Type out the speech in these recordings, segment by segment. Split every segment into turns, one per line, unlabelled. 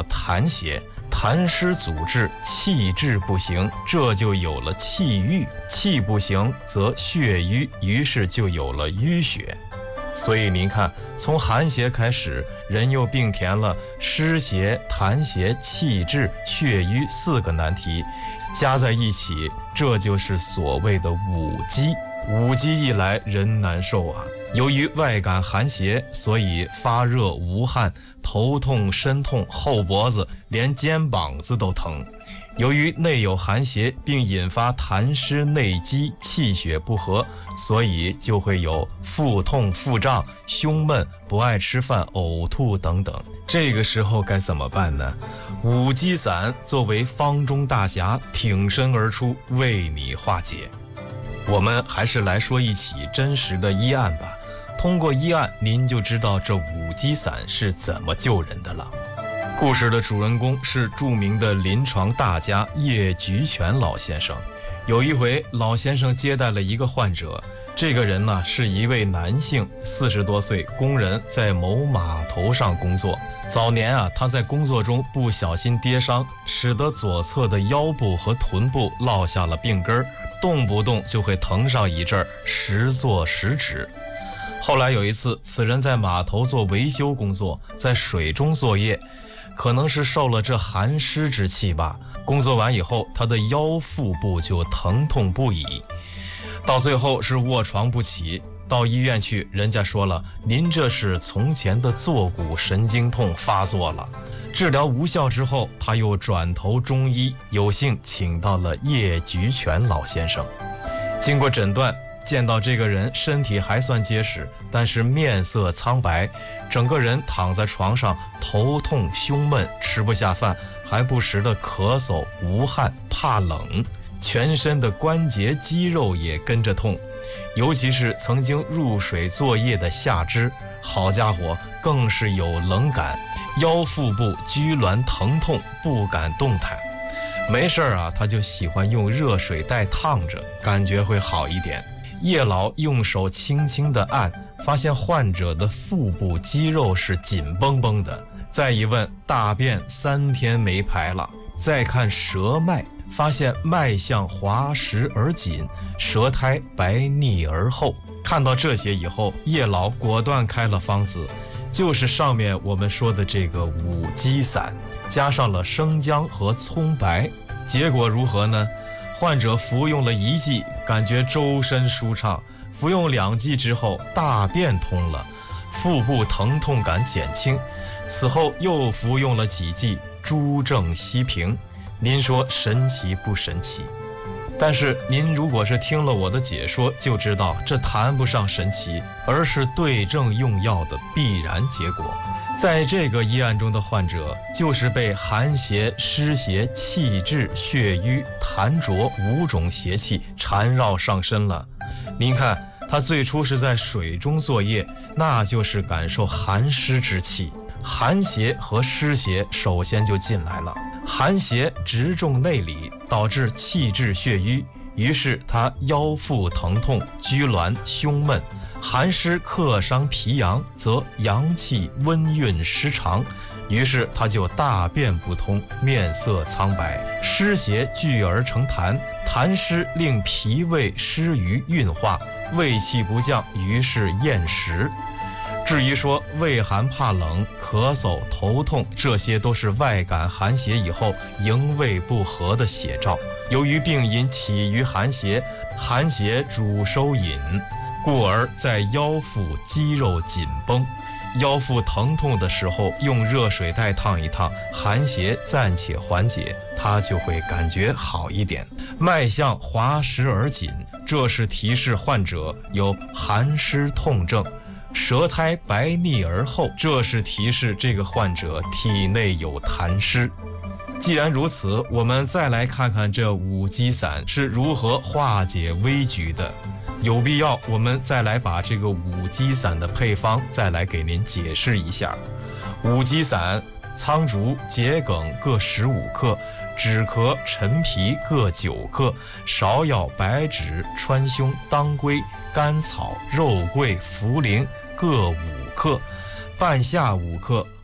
了痰邪，痰湿阻滞，气滞不行，这就有了气郁，气不行则血瘀，于是就有了淤血。所以您看，从寒邪开始，人又并填了湿邪、痰邪、气滞、血瘀4个难题，加在一起，这就是所谓的五积。五积一来，人难受啊。由于外感寒邪，所以发热无汗，头痛身痛，后脖子连肩膀子都疼。由于内有寒邪，并引发痰湿内积，气血不和，所以就会有腹痛、腹胀、胸闷、不爱吃饭、呕吐等等。这个时候该怎么办呢？五积散作为方中大侠，挺身而出，为你化解。我们还是来说一起真实的医案吧。通过医案，您就知道这五积散是怎么救人的了。故事的主人公是著名的临床大家叶菊泉老先生。有一回，老先生接待了一个患者，这个人呢是一位男性，40多岁，工人，在某码头上工作。早年啊，他在工作中不小心跌伤，使得左侧的腰部和臀部落下了病根，动不动就会疼上一阵儿，时作时止。后来有一次，此人在码头做维修工作，在水中作业，可能是受了这寒湿之气吧。工作完以后，他的腰腹部就疼痛不已，到最后是卧床不起。到医院去，人家说了，您这是从前的坐骨神经痛发作了。治疗无效之后，他又转投中医，有幸请到了叶菊泉老先生。经过诊断，见到这个人身体还算结实，但是面色苍白，整个人躺在床上，头痛胸闷，吃不下饭，还不时的咳嗽无汗，怕冷，全身的关节肌肉也跟着痛，尤其是曾经入水作业的下肢，好家伙，更是有冷感，腰腹部拘挛疼痛，不敢动弹。没事啊，他就喜欢用热水袋烫着，感觉会好一点。叶老用手轻轻地按，发现患者的腹部肌肉是紧绷绷的。再一问，大便3天没排了。再看舌脉，发现脉象滑实而紧，舌苔白腻而厚。看到这些以后，叶老果断开了方子，就是上面我们说的这个五积散，加上了生姜和葱白。结果如何呢？患者服用了1剂，感觉周身舒畅，服用2剂之后，大便通了，腹部疼痛感减轻。此后又服用了几剂，诸症息平。您说神奇不神奇？但是您如果是听了我的解说，就知道这谈不上神奇，而是对症用药的必然结果。在这个医案中的患者，就是被寒邪、湿邪、气滞、血瘀、痰浊5种邪气缠绕上身了。您看，他最初是在水中作业，那就是感受寒湿之气，寒邪和湿邪首先就进来了。寒邪直中内里，导致气滞血瘀，于是他腰腹疼痛、拘挛、胸闷。寒湿克伤脾阳，则阳气温蕴失常，于是他就大便不通，面色苍白。湿邪聚而成痰，痰湿令脾胃湿于运化，胃气不降，于是厌食。至于说畏寒怕冷、咳嗽、头痛，这些都是外感寒邪以后营卫不和的写照。由于病因起于寒邪，寒邪主收引，故而在腰腹肌肉紧绷，腰腹疼痛的时候，用热水袋烫一烫，寒邪暂且缓解，他就会感觉好一点。脉象滑实而紧，这是提示患者有寒湿痛症。舌苔白腻而厚，这是提示这个患者体内有痰湿。既然如此，我们再来看看这五积散是如何化解危局的。有必要我们再来把这个五积散的配方再来给您解释一下。五积散：苍术、桔梗各15克，止咳、陈皮各9克，芍药、白芷、川芎、当归、甘草、肉桂、茯苓各5克，半夏5克，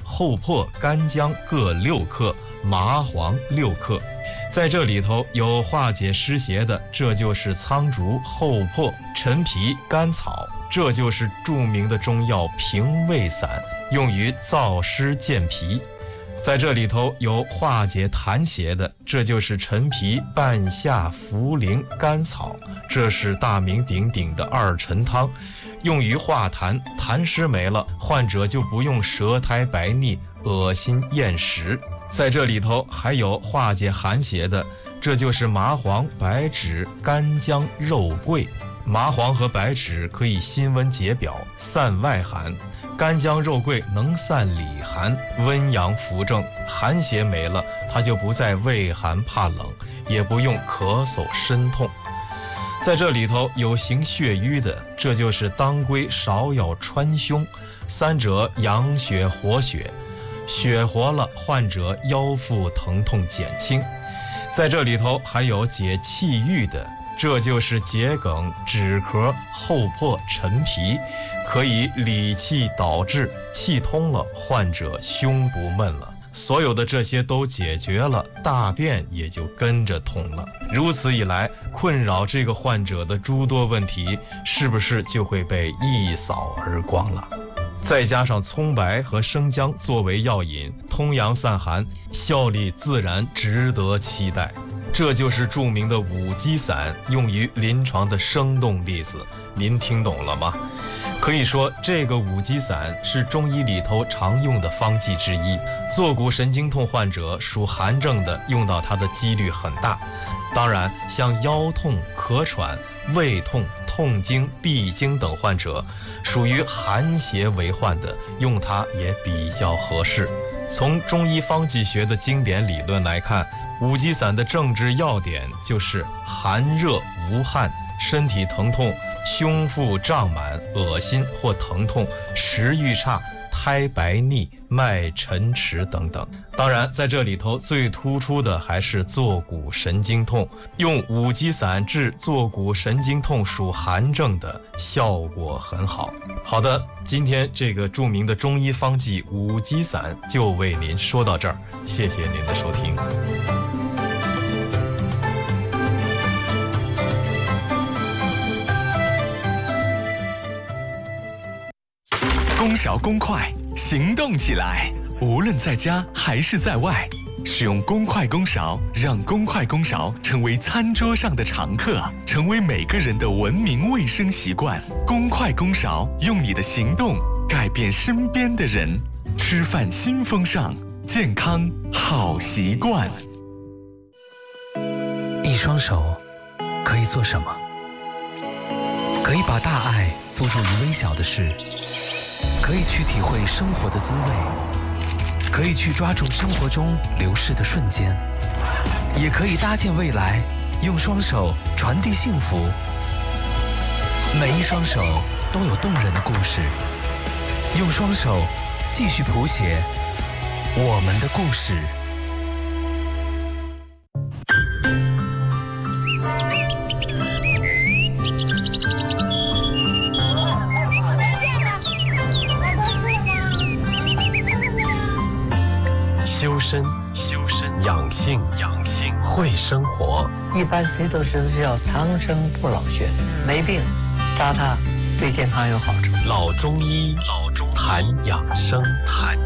厚朴、干姜各6克，麻黄6克。在这里头有化解湿邪的，这就是苍竹、厚朴、陈皮、甘草，这就是著名的中药平胃散，用于燥湿健脾。在这里头有化解痰邪的，这就是陈皮、半夏、茯苓、甘草，这是大名鼎鼎的二陈汤，用于化痰，痰湿没了，患者就不用舌苔白腻、恶心厌食。在这里头还有化解寒邪的，这就是麻黄、白芷、干姜、肉桂。麻黄和白芷可以辛温解表、散外寒，干姜肉桂能散里寒、温阳扶正，寒邪没了，它就不再畏寒怕冷，也不用咳嗽身痛。在这里头有行血瘀的，这就是当归、芍药、川芎，三者养血活血，血活了，患者腰腹疼痛减轻。在这里头还有解气郁的，这就是桔梗、止咳、厚朴、陈皮，可以理气导滞，气通了，患者胸不闷了。所有的这些都解决了，大便也就跟着通了。如此一来，困扰这个患者的诸多问题，是不是就会被一扫而光了？再加上葱白和生姜作为药引，通阳散寒，效力自然值得期待。这就是著名的五鸡散用于临床的生动例子，您听懂了吗？可以说这个五鸡散是中医里头常用的方剂之一，坐骨神经痛患者属寒症的用到它的几率很大。当然像腰痛、咳喘、胃痛、痛经、闭经等患者，属于寒邪为患的，用它也比较合适。从中医方剂学的经典理论来看，五鸡散的政治要点就是寒热无汗、身体疼痛、胸腹胀满、恶心或疼痛、食欲差、胎白腻、脉沉迟等等。当然在这里头最突出的还是坐骨神经痛，用五鸡散治坐骨神经痛属寒症的效果很好。好的，今天这个著名的中医方剂五鸡散就为您说到这儿，谢谢您的收听。
公勺公筷，行动起来！无论在家还是在外，使用公筷公勺，让公筷公勺成为餐桌上的常客，成为每个人的文明卫生习惯。公筷公勺，用你的行动改变身边的人。吃饭新风尚，健康好习惯。
一双手可以做什么？可以把大爱付诸于微小的事，可以去体会生活的滋味，可以去抓住生活中流逝的瞬间，也可以搭建未来，用双手传递幸福。每一双手都有动人的故事，用双手继续谱写我们的故事。
修身，养性，会生活。
一般谁都是叫长生不老穴，没病扎它对健康有好处。
老中医谈养生。